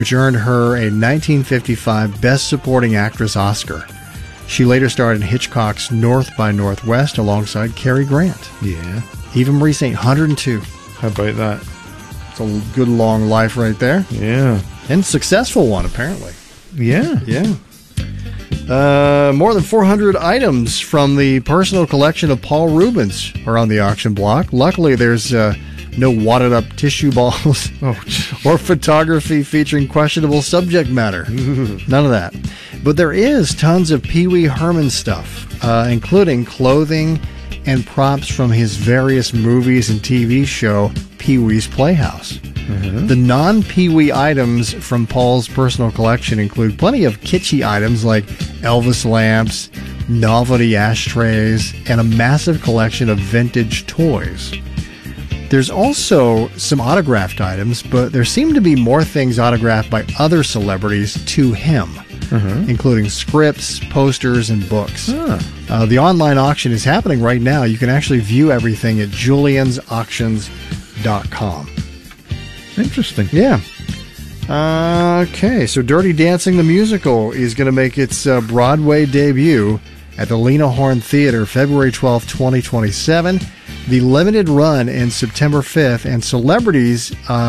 which earned her a 1955 Best Supporting Actress Oscar. She later starred in Hitchcock's North by Northwest alongside Cary Grant. Yeah. Eva Marie Saint, 102. How about that? It's a good long life right there. Yeah. And successful one, apparently. Yeah. Yeah. More than 400 items from the personal collection of Paul Rubens are on the auction block. Luckily, there's no wadded-up tissue balls or photography featuring questionable subject matter. None of that. But there is tons of Pee Wee Herman stuff, including clothing and props from his various movies and TV show, Pee Wee's Playhouse. The non-Pee Wee items from Paul's personal collection include plenty of kitschy items like Elvis lamps, novelty ashtrays, and a massive collection of vintage toys. There's also some autographed items, but there seem to be more things autographed by other celebrities to him, including scripts, posters, and books. The online auction is happening right now. You can actually view everything at juliansauctions.com. Interesting. Yeah. Okay, so Dirty Dancing the Musical is going to make its Broadway debut at the Lena Horne Theater February 12th, 2027. The limited run ends September 5th, and celebrates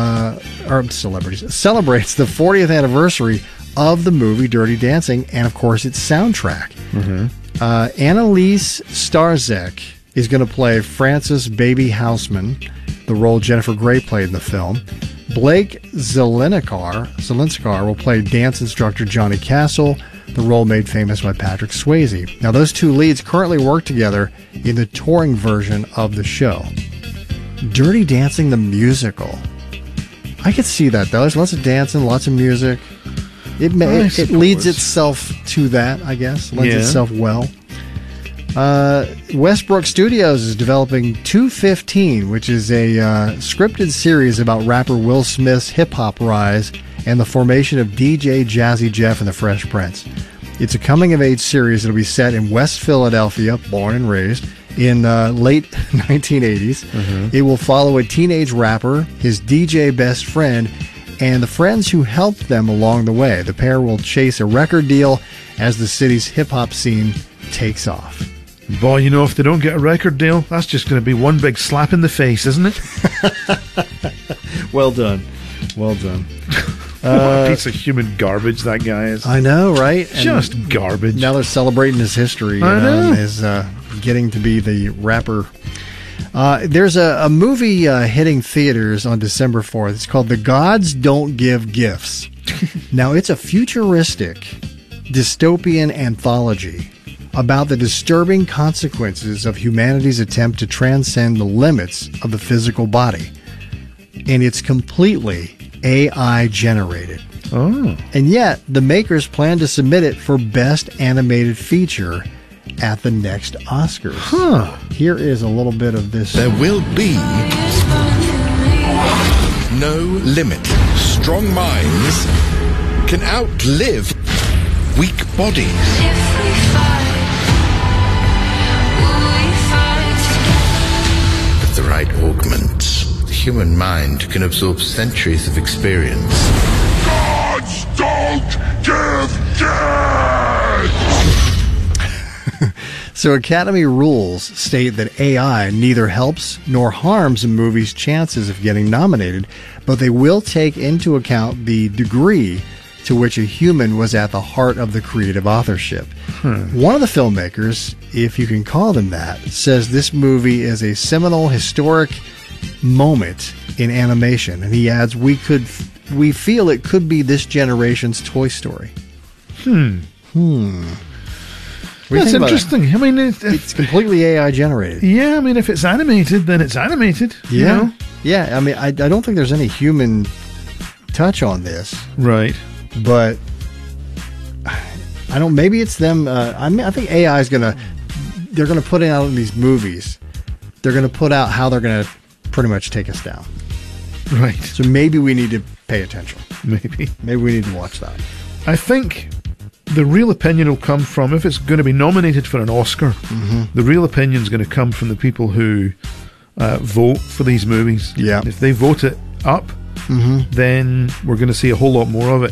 the 40th anniversary of the movie Dirty Dancing and, of course, its soundtrack. Annalise Starzek is going to play Frances Baby Houseman, the role Jennifer Grey played in the film. Blake Zelenskar will play dance instructor Johnny Castle, the role made famous by Patrick Swayze. Now, those two leads currently work together in the touring version of the show. Dirty Dancing the Musical. I could see that, though. There's lots of dancing, lots of music. It leads itself to that, I guess. Lends itself well. Westbrook Studios is developing 215, which is a scripted series about rapper Will Smith's hip-hop rise and the formation of DJ Jazzy Jeff and the Fresh Prince. It's a coming-of-age series that will be set in West Philadelphia, born and raised, in late 1980s. It will follow a teenage rapper, his DJ best friend, and the friends who helped them along the way. The pair will chase a record deal as the city's hip-hop scene takes off. Boy, you know, if they don't get a record deal, that's just going to be one big slap in the face, isn't it? Well done. Well done. What a piece of human garbage that guy is. I know, right? Just garbage. Now they're celebrating his history. I know. And his getting to be the rapper. There's a movie hitting theaters on December 4th. It's called The Gods Don't Give Gifts. Now, it's a futuristic, dystopian anthology about the disturbing consequences of humanity's attempt to transcend the limits of the physical body. And it's completely AI generated. Oh. And yet, the makers plan to submit it for Best Animated Feature at the next Oscars. Here is a little bit of this. There will be no limit. Strong minds can outlive weak bodies. With the right augments, the human mind can absorb centuries of experience. Gods don't give gifts! So Academy rules state that AI neither helps nor harms a movie's chances of getting nominated, but they will take into account the degree to which a human was at the heart of the creative authorship. One of the filmmakers, if you can call them that, says this movie is a seminal historic moment in animation, and he adds, we feel it could be this generation's Toy Story. That's interesting. I mean, it's completely AI generated. Yeah, I mean, if it's animated, then it's animated. Yeah. You know? Yeah, I mean, I don't think there's any human touch on this. Right. But I don't, maybe it's them. I think AI is they're going to put it out in these movies. They're going to put out how they're going to pretty much take us down. Right. So maybe we need to pay attention. Maybe we need to watch that. I think the real opinion will come from, if it's going to be nominated for an Oscar, the real opinion is going to come from the people who vote for these movies. Yeah. If they vote it up, then we're going to see a whole lot more of it.